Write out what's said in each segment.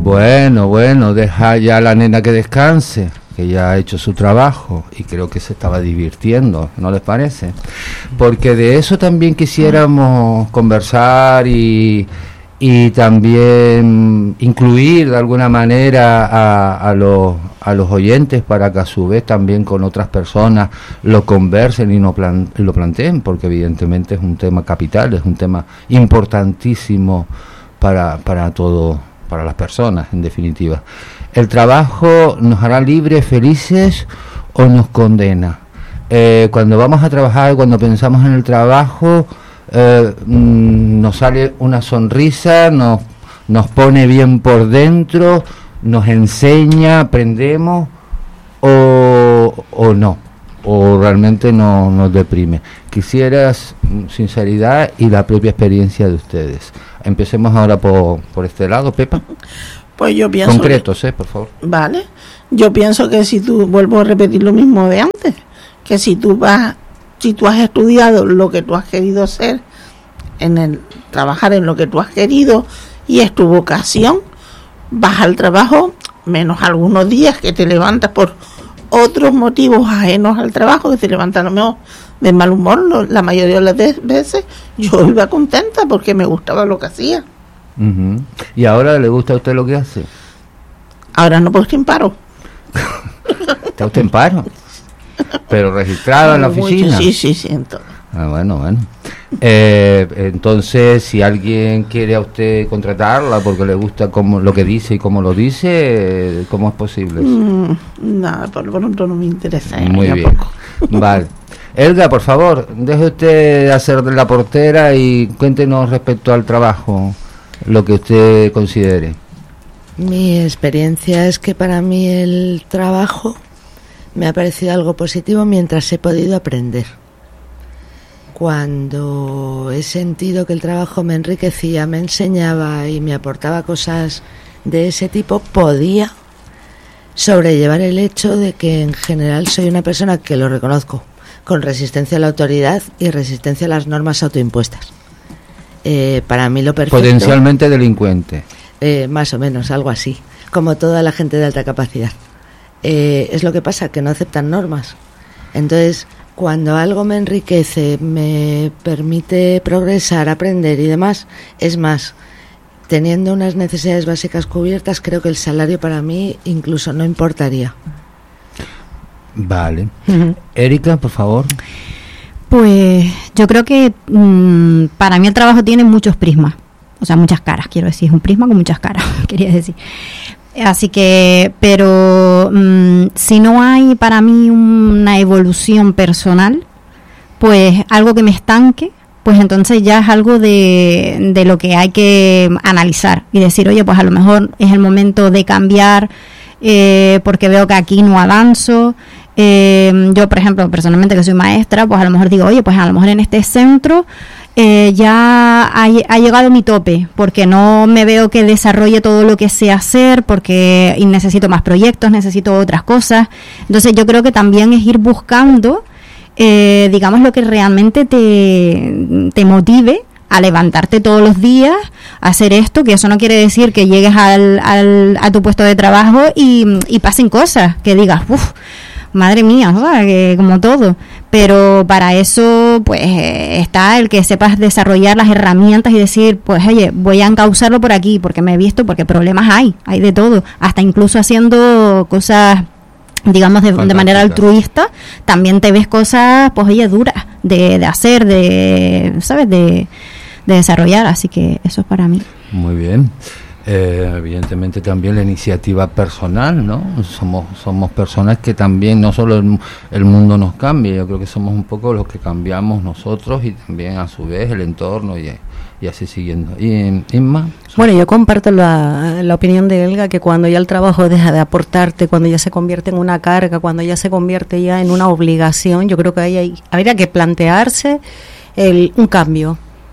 Bueno, deja ya a la nena que descanse, que ya ha hecho su trabajo y creo que se estaba divirtiendo, ¿no les parece? Porque de eso también quisiéramos conversar y también incluir de alguna manera a los oyentes para que a su vez también con otras personas lo conversen y lo planteen, porque evidentemente es un tema capital, es un tema importantísimo para todo, para las personas en definitiva. ¿El trabajo nos hará libres, felices o nos condena? Cuando vamos a trabajar, cuando pensamos en el trabajo, nos sale una sonrisa, nos pone bien por dentro, nos enseña, aprendemos o no, o realmente nos deprime. Quisieras sinceridad y la propia experiencia de ustedes. Empecemos ahora por este lado, Pepa. Pues yo pienso concretos, por favor. Vale, yo pienso que si tú, vuelvo a repetir lo mismo de antes, que si tú has estudiado lo que tú has querido hacer, trabajar en lo que tú has querido y es tu vocación, vas al trabajo, menos algunos días que te levantas por otros motivos ajenos al trabajo, que te levantas a lo mejor de mal humor. La mayoría de las veces yo iba contenta porque me gustaba lo que hacía. Uh-huh. ¿Y ahora le gusta a usted lo que hace? Ahora no, porque en paro. ¿Está usted en paro? ¿Pero registrado en la oficina? Sí, siento. Bueno. Entonces, si alguien quiere a usted contratarla porque le gusta lo que dice y cómo lo dice, ¿cómo es posible? Nada, por lo pronto no me interesa. Muy bien. Vale. Elga, por favor, deje usted de hacer de la portera y cuéntenos respecto al trabajo, lo que usted considere. Mi experiencia es que para mí el trabajo me ha parecido algo positivo mientras he podido aprender. Cuando he sentido que el trabajo me enriquecía, me enseñaba y me aportaba cosas de ese tipo, podía sobrellevar el hecho de que en general soy una persona, que lo reconozco, con resistencia a la autoridad y resistencia a las normas autoimpuestas. Para mí lo perfecto... Potencialmente delincuente. Más o menos, algo así, como toda la gente de alta capacidad. Es lo que pasa, que no aceptan normas. Entonces, cuando algo me enriquece, me permite progresar, aprender y demás, es más, teniendo unas necesidades básicas cubiertas, creo que el salario para mí incluso no importaría. Vale. Erika, por favor. Pues yo creo que para mí el trabajo tiene muchos prismas, o sea, muchas caras, quiero decir, es un prisma con muchas caras, quería decir. Así que, pero si no hay para mí una evolución personal, pues algo que me estanque, pues entonces ya es algo de lo que hay que analizar y decir, oye, pues a lo mejor es el momento de cambiar porque veo que aquí no avanzo. Yo, por ejemplo, personalmente que soy maestra, pues a lo mejor digo, oye, pues a lo mejor en este centro ya ha llegado mi tope, porque no me veo que desarrolle todo lo que sé hacer, porque necesito más proyectos, necesito otras cosas. Entonces yo creo que también es ir buscando, digamos, lo que realmente te motive a levantarte todos los días, a hacer esto, que eso no quiere decir que llegues a tu puesto de trabajo y pasen cosas, que digas, uff, madre mía, ¿no? Que como todo, pero para eso pues está el que sepas desarrollar las herramientas y decir, pues oye, voy a encauzarlo por aquí, porque me he visto, porque problemas hay de todo, hasta incluso haciendo cosas, digamos, de manera altruista, también te ves cosas, pues oye, duras de hacer, ¿sabes? De desarrollar, así que eso es para mí. Muy bien. Evidentemente también la iniciativa personal, ¿no? Somos personas que también, no solo el mundo nos cambia, yo creo que somos un poco los que cambiamos nosotros y también a su vez el entorno y así siguiendo. ¿Y Inma? Bueno, yo comparto la opinión de Elga, que cuando ya el trabajo deja de aportarte, cuando ya se convierte en una carga, cuando ya se convierte ya en una obligación, yo creo que ahí habría que plantearse un cambio.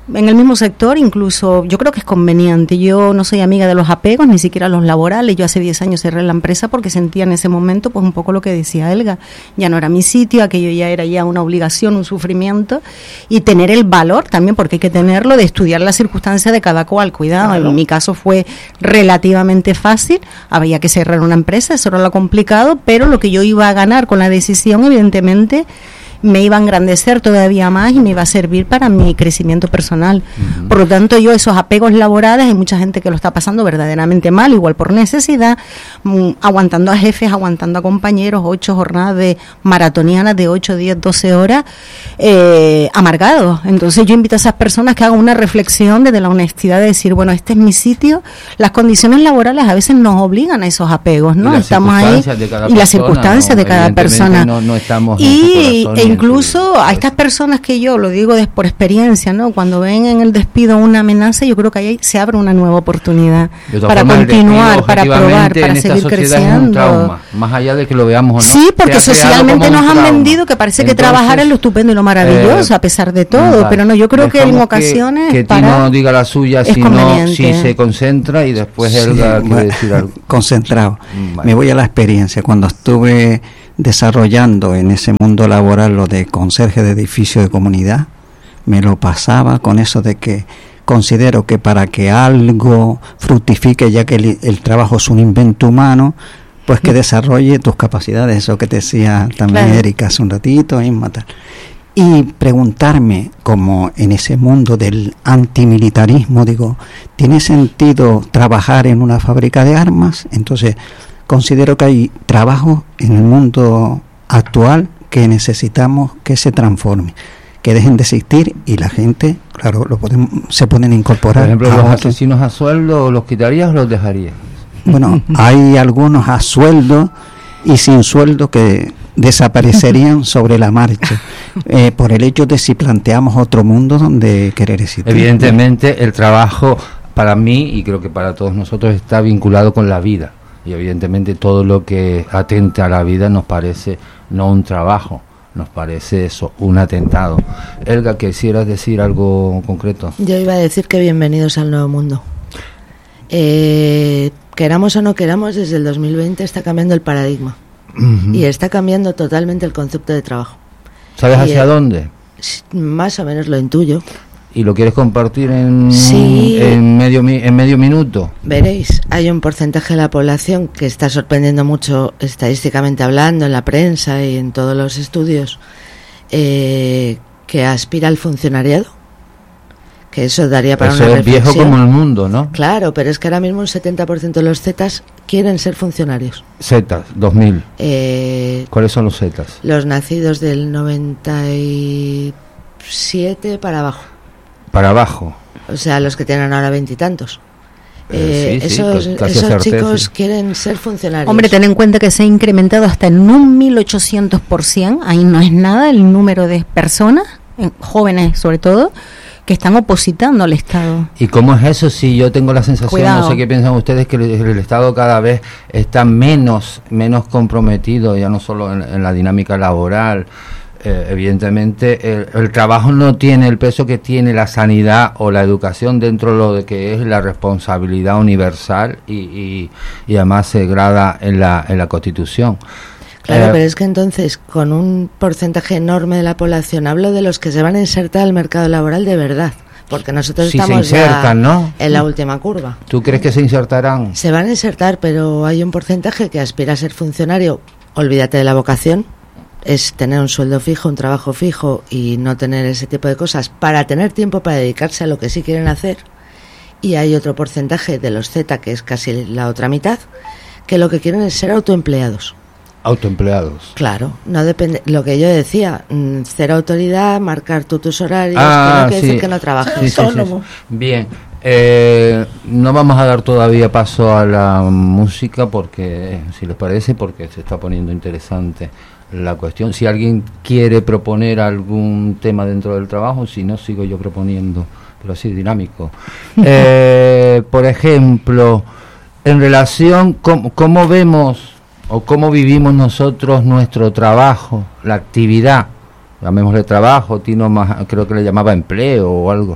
en el mismo sector, incluso yo creo que es conveniente. Yo no soy amiga de los apegos, ni siquiera los laborales. Yo hace 10 años cerré la empresa porque sentía en ese momento pues un poco lo que decía Elga. Ya no era mi sitio, aquello ya era ya una obligación, un sufrimiento, y tener el valor también, porque hay que tenerlo, de estudiar las circunstancias de cada cual. Cuidado, claro. En mi caso fue relativamente fácil, había que cerrar una empresa, eso era lo complicado, pero lo que yo iba a ganar con la decisión, evidentemente, me iba a engrandecer todavía más y me iba a servir para mi crecimiento personal. Uh-huh. Por lo tanto, yo esos apegos laborales, hay mucha gente que lo está pasando verdaderamente mal, igual por necesidad, aguantando a jefes, aguantando a compañeros, 8 jornadas de maratonianas de 8, 10, 12 horas, amargados. Entonces yo invito a esas personas que hagan una reflexión desde la honestidad de decir, bueno, este es mi sitio. Las condiciones laborales a veces nos obligan a esos apegos, ¿no? Estamos ahí, y las circunstancias de cada persona. No estamos incluso a estas personas, que yo lo digo por experiencia, ¿no? Cuando ven en el despido una amenaza, yo creo que ahí se abre una nueva oportunidad para continuar, para probar, para seguir creciendo. Es un trauma, más allá de que lo veamos o no. Sí, porque socialmente nos han vendido que parece que trabajar es lo estupendo y lo maravilloso, a pesar de todo, vale. Pero no, yo creo que en ocasiones que Tino diga la suya, si se concentra, y después Elga quiere decir algo. Concentrado. Vale. Me voy a la experiencia. Cuando estuve desarrollando en ese mundo laboral lo de conserje de edificio de comunidad, me lo pasaba con eso de que considero que para que algo fructifique, ya que el trabajo es un invento humano, pues que desarrolle tus capacidades, eso que te decía también Erika hace un ratito, y preguntarme, como en ese mundo del antimilitarismo, digo, ¿tiene sentido trabajar en una fábrica de armas? Entonces considero que hay trabajo en el mundo actual que necesitamos que se transforme, que dejen de existir, y la gente, claro, se pueden incorporar. Por ejemplo, los asesinos a sueldo, ¿los quitarías o los dejarías? Bueno, hay algunos a sueldo y sin sueldo que desaparecerían sobre la marcha, por el hecho de si planteamos otro mundo donde querer existir. Evidentemente el trabajo, para mí y creo que para todos nosotros, está vinculado con la vida. Y evidentemente todo lo que atenta a la vida nos parece no un trabajo, nos parece eso, un atentado. Elga, ¿quisieras decir algo concreto? Yo iba a decir que bienvenidos al nuevo mundo. Queramos o no queramos, desde el 2020 está cambiando el paradigma. Uh-huh. Y está cambiando totalmente el concepto de trabajo. ¿Sabes hacia dónde? Más o menos lo intuyo. ¿Y lo quieres compartir en medio minuto? Veréis, hay un porcentaje de la población que está sorprendiendo mucho estadísticamente hablando, en la prensa y en todos los estudios, que aspira al funcionariado, que eso daría para una reflexión. Eso es viejo como el mundo, ¿no? Claro, pero es que ahora mismo un 70% de los Zetas quieren ser funcionarios. Zetas, 2000. ¿Cuáles son los Zetas? Los nacidos del 97 para abajo. Para abajo. O sea, los que tienen ahora 20 y tantos. Esos chicos quieren ser funcionarios. Hombre, ten en cuenta que se ha incrementado hasta en un 1800%. Ahí no es nada el número de personas, jóvenes sobre todo, que están opositando al Estado. ¿Y cómo es eso? Si yo tengo la sensación, no sé qué piensan ustedes, que el Estado cada vez está menos comprometido, ya no solo en la dinámica laboral. Evidentemente el trabajo no tiene el peso que tiene la sanidad o la educación dentro de lo de que es la responsabilidad universal y además se grada en la Constitución. Claro, pero es que entonces, con un porcentaje enorme de la población, hablo de los que se van a insertar al mercado laboral de verdad, porque nosotros estamos en la última curva. ¿Tú crees que se insertarán? Se van a insertar, pero hay un porcentaje que aspira a ser funcionario. Olvídate de la vocación, es tener un sueldo fijo, un trabajo fijo y no tener ese tipo de cosas para tener tiempo para dedicarse a lo que sí quieren hacer. Y hay otro porcentaje de los Z, que es casi la otra mitad, que lo que quieren es ser autoempleados. Autoempleados. Claro, no depende, lo que yo decía, cero autoridad, marcar tú tus horarios, que no quiere decir que no trabajes. Sí. Bien, no vamos a dar todavía paso a la música porque, si les parece, porque se está poniendo interesante la cuestión. Si alguien quiere proponer algún tema dentro del trabajo, si no, sigo yo proponiendo, pero así dinámico. Por ejemplo, en relación, ¿cómo vemos o cómo vivimos nosotros nuestro trabajo, la actividad? Llamémosle trabajo, Tino más, creo que le llamaba empleo o algo.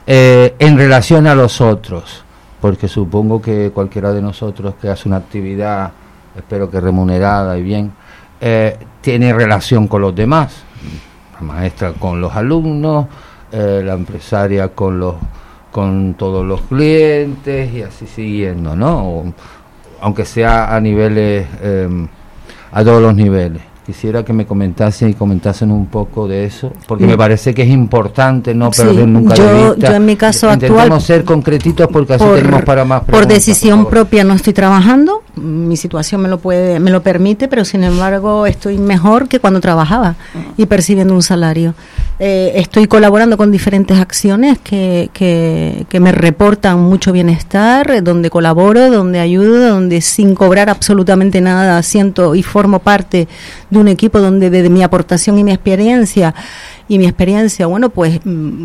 en relación a los otros, porque supongo que cualquiera de nosotros que hace una actividad, espero que remunerada y bien, tiene relación con los demás, la maestra con los alumnos, la empresaria con todos los clientes y así siguiendo, ¿no? Aunque sea a niveles, a todos los niveles. Quisiera que me comentasen un poco de eso, porque me parece que es importante no perder nunca de vista. Yo en mi caso Intentemos actual, ser concretitos porque así tenemos para más preguntas. Por decisión propia no estoy trabajando, mi situación me lo permite, pero sin embargo estoy mejor que cuando trabajaba y percibiendo un salario. Estoy colaborando con diferentes acciones que me reportan mucho bienestar, donde colaboro, donde ayudo, donde sin cobrar absolutamente nada siento y formo parte de un equipo donde desde mi aportación y mi experiencia, bueno, pues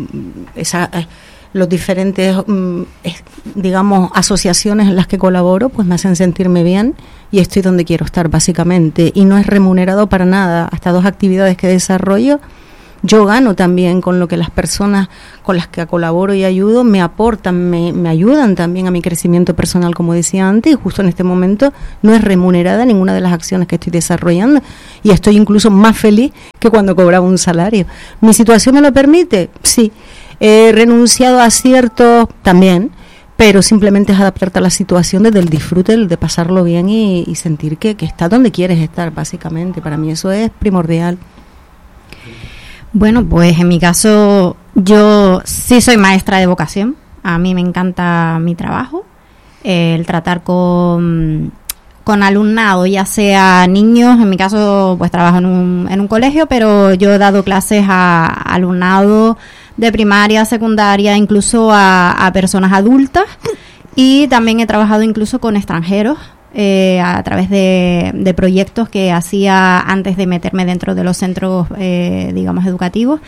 los diferentes, digamos, asociaciones en las que colaboro, pues me hacen sentirme bien y estoy donde quiero estar, básicamente. Y no es remunerado para nada. Hasta 2 actividades que desarrollo, yo gano también con lo que las personas con las que colaboro y ayudo me aportan, me ayudan también a mi crecimiento personal, como decía antes, y justo en este momento no es remunerada ninguna de las acciones que estoy desarrollando y estoy incluso más feliz que cuando cobraba un salario. ¿Mi situación me lo permite? Sí. He renunciado a ciertos también, pero simplemente es adaptarte a la situación desde el disfrute, de pasarlo bien y sentir que estás donde quieres estar, básicamente. Para mí eso es primordial. Bueno, pues en mi caso yo sí soy maestra de vocación. A mí me encanta mi trabajo, el tratar con alumnado, ya sea niños. En mi caso pues trabajo en un colegio, pero yo he dado clases a alumnado de primaria, secundaria, incluso a personas adultas, y también he trabajado incluso con extranjeros a través de proyectos que hacía antes de meterme dentro de los centros, digamos, educativos,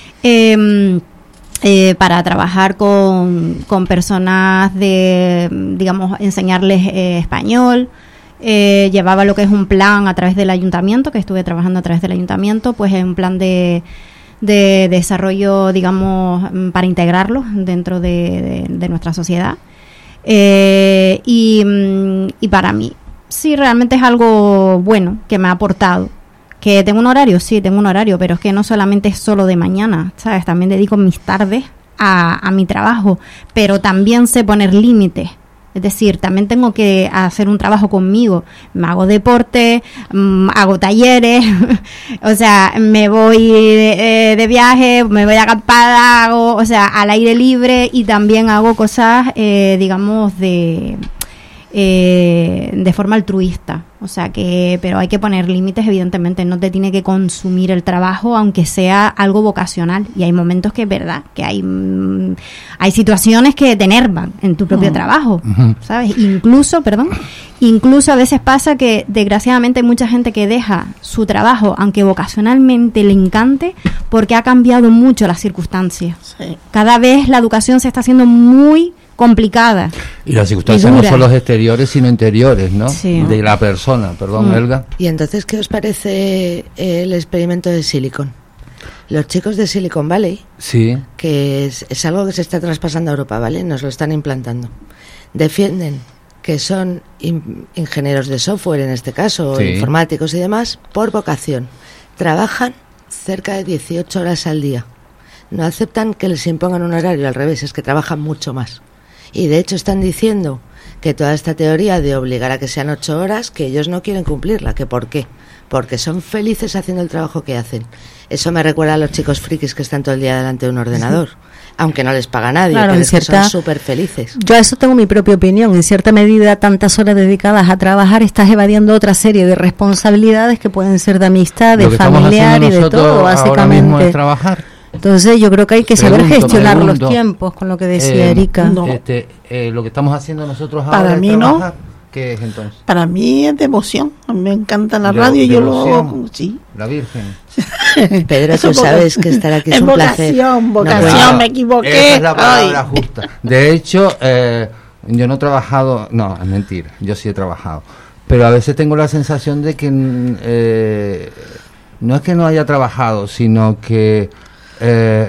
para trabajar con personas digamos, enseñarles español. Llevaba lo que es un plan a través del ayuntamiento, que estuve trabajando a través del ayuntamiento, pues en un plan de desarrollo, digamos, para integrarlos dentro de nuestra sociedad. Y para mí sí, realmente es algo bueno que me ha aportado. ¿Que tengo un horario? Sí, tengo un horario, pero es que no solamente es solo de mañana, ¿sabes? También dedico mis tardes a mi trabajo, pero también sé poner límites. Es decir, también tengo que hacer un trabajo conmigo. Me hago deporte, hago talleres, o sea, me voy de viaje, me voy de acampada, hago, o sea, al aire libre, y también hago cosas, digamos, de forma altruista. O sea que, pero hay que poner límites, evidentemente. No te tiene que consumir el trabajo, aunque sea algo vocacional. Y hay momentos que es verdad, que hay situaciones que te enervan en tu propio trabajo, ¿sabes? Incluso a veces pasa que desgraciadamente hay mucha gente que deja su trabajo, aunque vocacionalmente le encante, porque ha cambiado mucho las circunstancias. Sí. Cada vez la educación se está haciendo muy complicada. Y las circunstancias no son los exteriores, sino interiores, ¿no? Sí. De la persona. Perdón, Elga. Y entonces, ¿qué os parece el experimento de Silicon? Los chicos de Silicon Valley, sí, que es algo que se está traspasando a Europa, ¿vale? Nos lo están implantando. Defienden que son ingenieros de software, en este caso, sí, informáticos y demás, por vocación. Trabajan cerca de 18 horas al día. No aceptan que les impongan un horario, al revés, es que trabajan mucho más. Y de hecho están diciendo que toda esta teoría de obligar a que sean 8 horas, que ellos no quieren cumplirla. ¿Que por qué? Porque son felices haciendo el trabajo que hacen. Eso me recuerda a los chicos frikis que están todo el día delante de un ordenador, aunque no les paga nadie, claro, pero es que son súper felices. Yo a eso tengo mi propia opinión. En cierta medida, tantas horas dedicadas a trabajar, estás evadiendo otra serie de responsabilidades que pueden ser de amistad, de familiar y de todo, básicamente. Ahora mismo es trabajar. Entonces yo creo que hay que saber gestionar los tiempos, con lo que decía Erika. No. Lo que estamos haciendo nosotros ahora para mí trabajar, no. ¿Qué es entonces? Para mí es devoción. A mí me encanta la radio y yo lo hago. Sí. La Virgen. Pedro, tú sabes que estar aquí es un placer. Vocación, me equivoqué. Esa es la palabra justa. De hecho, yo no he trabajado, no, es mentira, yo sí he trabajado. Pero a veces tengo la sensación de que no es que no haya trabajado, sino que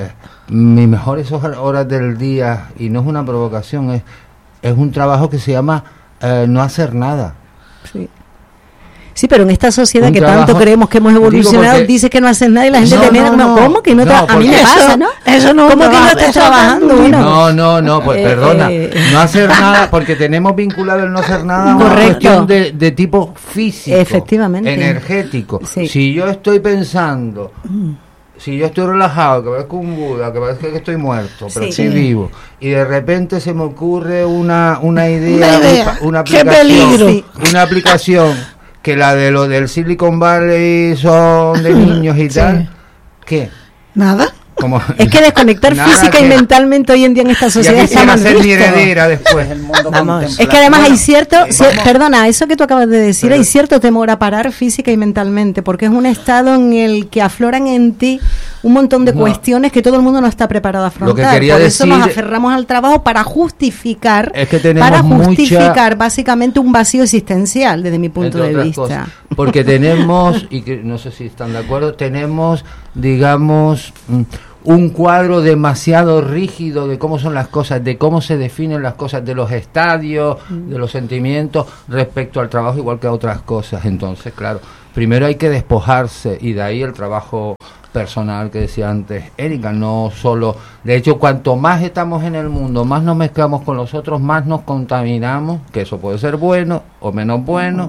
mis mejores horas del día, y no es una provocación, es un trabajo que se llama no hacer nada. Sí. Sí, pero en esta sociedad Un que trabajo, tanto creemos que hemos evolucionado, dices que no haces nada y la gente te mira como, ¿cómo que no? A mí me pasa, ¿no? Eso no, ¿cómo que no estás trabajando? Bueno, no, pues perdona, no hacer nada, porque tenemos vinculado el no hacer nada a una Correcto. cuestión de tipo físico, efectivamente, energético. Sí. Si yo estoy pensando, si yo estoy relajado, que parezco un Buda, que parezco que estoy muerto, pero Sí. sí vivo, y de repente se me ocurre una idea, una ¡Qué aplicación, peligro! Sí. una aplicación que la de lo del Silicon Valley son de niños y Sí. tal, ¿qué? Nada. Como, es que desconectar nada física y que- mentalmente hoy en día en esta Ya sociedad está quisiera mal ser mi visto. heredera después. Vamos, es que además hay cierto, vamos. perdona, eso que tú acabas de decir, Pero- hay cierto temor a parar física y mentalmente, porque es un estado en el que afloran en ti un montón de No. cuestiones que todo el mundo no está preparado a afrontar. Lo que quería Por eso nos decir- aferramos al trabajo para justificar, Es que tenemos básicamente un vacío existencial desde mi punto entre de otras vista. cosas, porque tenemos, y que no sé si están de acuerdo, tenemos, digamos, un cuadro demasiado rígido de cómo son las cosas, de cómo se definen las cosas, de los estadios, de los sentimientos respecto al trabajo, igual que a otras cosas. Entonces, claro, primero hay que despojarse, y de ahí el trabajo personal que decía antes Erika, no solo, de hecho, cuanto más estamos en el mundo, más nos mezclamos con los otros, más nos contaminamos, que eso puede ser bueno o menos bueno.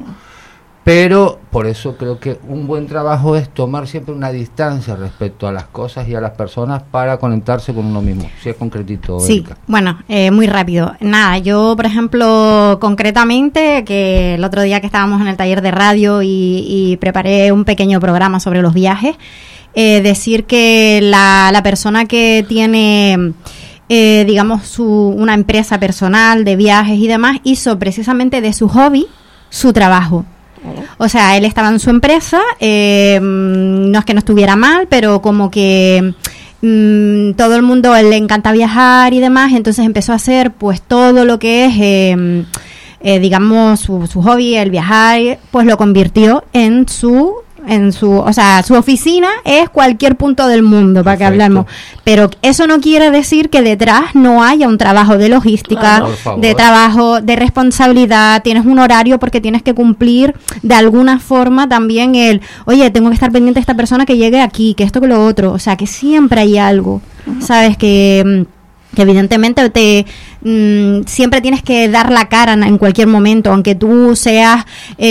Pero por eso creo que un buen trabajo es tomar siempre una distancia respecto a las cosas y a las personas para conectarse con uno mismo. Si es concretito, Sí, Erika. bueno, muy rápido. Nada, yo, por ejemplo, concretamente, que el otro día que estábamos en el taller de radio y preparé un pequeño programa sobre los viajes, decir que la persona que tiene, digamos, una empresa personal de viajes y demás, hizo precisamente de su hobby su trabajo. O sea, él estaba en su empresa, no es que no estuviera mal, pero como que todo el mundo le encanta viajar y demás, entonces empezó a hacer pues todo lo que es, digamos, su hobby, el viajar, pues lo convirtió en su, o sea, su oficina es cualquier punto del mundo, para que Perfecto. hablemos. Pero eso no quiere decir que detrás no haya un trabajo de logística, Claro, por favor. de trabajo, de responsabilidad, tienes un horario porque tienes que cumplir de alguna forma también oye, tengo que estar pendiente de esta persona que llegue aquí, que esto, que lo otro, o sea, que siempre hay algo, ¿sabes? Que evidentemente siempre tienes que dar la cara en cualquier momento, aunque tú seas,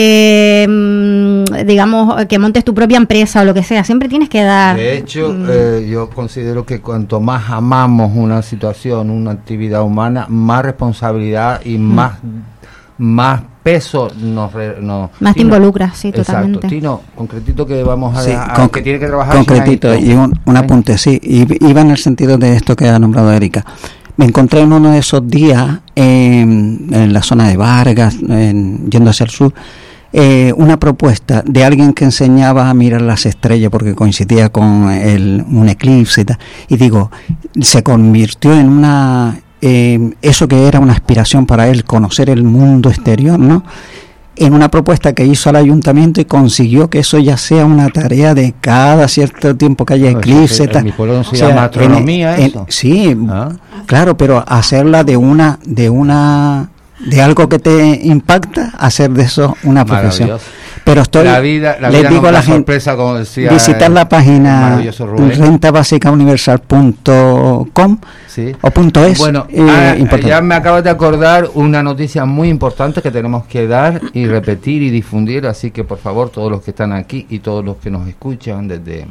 digamos, que montes tu propia empresa o lo que sea, siempre tienes que dar. De hecho, yo considero que cuanto más amamos una situación, una actividad humana, más responsabilidad y más peso Más te Tino, involucras, sí, exacto. totalmente. Tino, concretito que vamos a Sí, que tiene que trabajar concretito, sin y un apunte, sí, iba en el sentido de esto que ha nombrado Erika. Me encontré en uno de esos días en la zona de Vargas, yendo hacia el sur, una propuesta de alguien que enseñaba a mirar las estrellas porque coincidía con un eclipse y tal, y digo, se convirtió en una eso que era una aspiración para él, conocer el mundo exterior, ¿no?, en una propuesta que hizo al ayuntamiento, y consiguió que eso ya sea una tarea de cada cierto tiempo que haya eclipse. En mi pueblo no se O sea, llama astronomía eso. Sí, ¿Ah? claro, pero hacerla de algo que te impacta, hacer de eso una profesión. Maravilloso. Pero estoy, La vida les digo nos a la da gente, sorpresa, como decía visitar la el página maravilloso Rubén. rentabasicauniversal.com Sí. o .es. Bueno, importante. ya me acabo de acordar una noticia muy importante que tenemos que dar y repetir y difundir, así que por favor todos los que están aquí y todos los que nos escuchan desde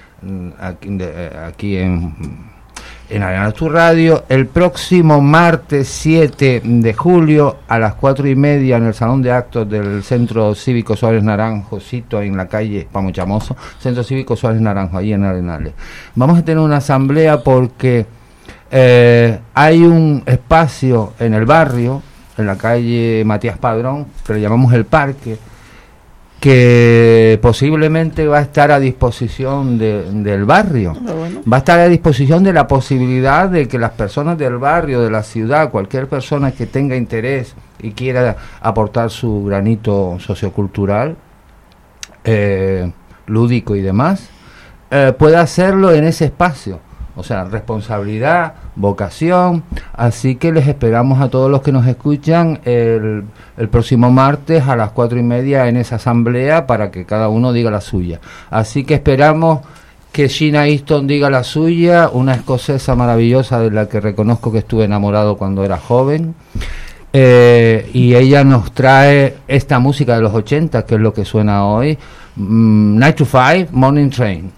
aquí en Arena Tu Radio, el próximo martes 7 de julio a las 4:30 en el Salón de Actos del Centro Cívico Suárez Naranjo, sito en la calle Pamochamoso, Centro Cívico Suárez Naranjo, ahí en Arenales. Vamos a tener una asamblea porque hay un espacio en el barrio, en la calle Matías Padrón, que le llamamos el Parque, que posiblemente va a estar a disposición del barrio. Va a estar a disposición de la posibilidad de que las personas del barrio, de la ciudad, cualquier persona que tenga interés y quiera aportar su granito sociocultural, lúdico y demás, pueda hacerlo en ese espacio. O sea, responsabilidad, vocación. Así que les esperamos a todos los que nos escuchan el próximo martes a las 4:30 en esa asamblea para que cada uno diga la suya. Así que esperamos que Sheena Easton diga la suya, una escocesa maravillosa de la que reconozco que estuve enamorado cuando era joven. Y ella nos trae esta música de los 80, que es lo que suena hoy, 9 to 5, Morning Train.